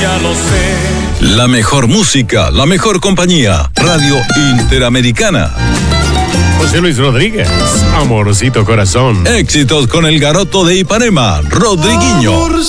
ya lo sé. La mejor música, la mejor compañía. Radio Interamericana. José Luis Rodríguez, Amorcito Corazón. Éxitos con el garoto de Ipanema, Rodriguinho.